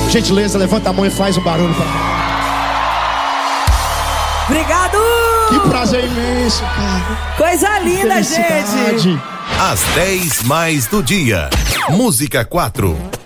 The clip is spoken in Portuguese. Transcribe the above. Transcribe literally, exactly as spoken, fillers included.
Gentileza, levanta a mão e faz um barulho pra... Obrigado! Que prazer imenso, cara. Coisa linda, gente. Às dez mais do dia. Música quatro.